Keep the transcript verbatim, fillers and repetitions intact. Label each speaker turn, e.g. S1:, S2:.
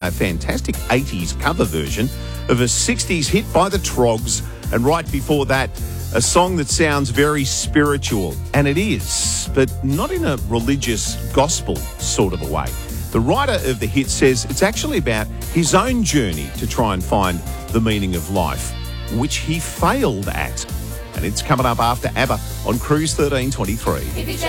S1: a fantastic eighties cover version of a sixties hit by the Troggs. And right before that, a song that sounds very spiritual. And it is, but not in a religious gospel sort of a way. The writer of the hit says it's actually about his own journey to try and find the meaning of life, which he failed at. And it's coming up after ABBA on Cruise thirteen twenty-three.